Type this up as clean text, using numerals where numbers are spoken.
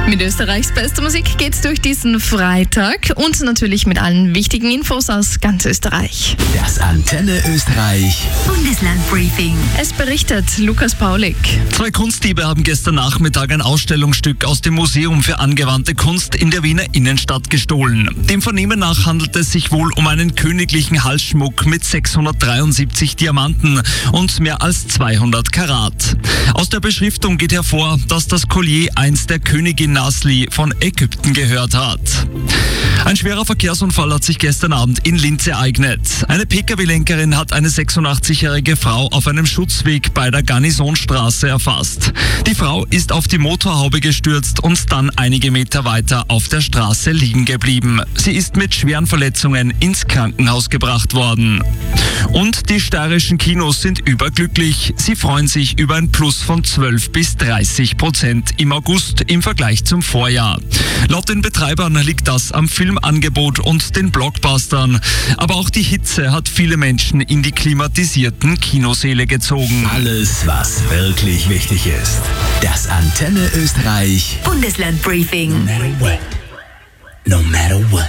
Mit Österreichs bester Musik geht's durch diesen Freitag und natürlich mit allen wichtigen Infos aus ganz Österreich. Das Antenne Österreich Bundeslandbriefing. Es berichtet Lukas Paulik. 2 Kunstdiebe haben gestern Nachmittag ein Ausstellungsstück aus dem Museum für angewandte Kunst in der Wiener Innenstadt gestohlen. Dem Vernehmen nach handelt es sich wohl um einen königlichen Halsschmuck mit 673 Diamanten und mehr als 200 Karat. Aus der Beschriftung geht hervor, dass das Collier einst der Königin Nasli von Ägypten gehört hat. Ein schwerer Verkehrsunfall hat sich gestern Abend in Linz ereignet. Eine Pkw-Lenkerin hat eine 86-jährige Frau auf einem Schutzweg bei der Garnisonstraße erfasst. Die Frau ist auf die Motorhaube gestürzt und dann einige Meter weiter auf der Straße liegen geblieben. Sie ist mit schweren Verletzungen ins Krankenhaus gebracht worden. Und die steirischen Kinos sind überglücklich. Sie freuen sich über ein Plus von 12-30% im August im Vergleich zum Vorjahr. Laut den Betreibern liegt das am Filmangebot und den Blockbustern. Aber auch die Hitze hat viele Menschen in die klimatisierten Kinosäle gezogen. Alles, was wirklich wichtig ist. Das Antenne Österreich Bundeslandbriefing. No matter what.